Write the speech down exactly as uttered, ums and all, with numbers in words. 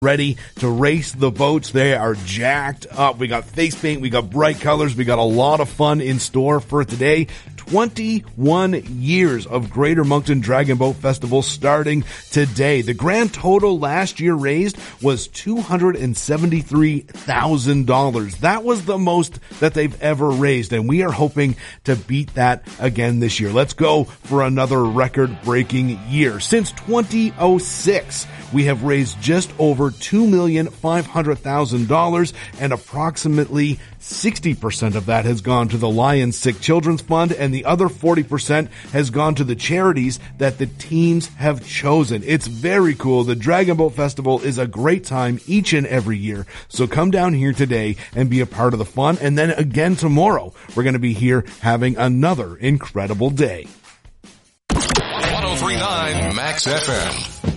ready to race the boats. They are jacked up. We got face paint, we got bright colors, we got a lot of fun in store for today. twenty-one years of Greater Moncton Dragon Boat Festival starting today. The grand total last year raised was two hundred seventy-three thousand dollars. That was the most that they've ever raised, and we are hoping to beat that again this year. Let's go for another record-breaking year. Since twenty oh six, we have raised just over two million five hundred thousand dollars, and approximately sixty percent of that has gone to the Lions Sick Children's Fund, and the other forty percent has gone to the charities that the teams have chosen. It's very cool. The Dragon Boat Festival is a great time each and every year. So come down here today and be a part of the fun. And then again tomorrow, we're going to be here having another incredible day. one oh three point nine Max F M.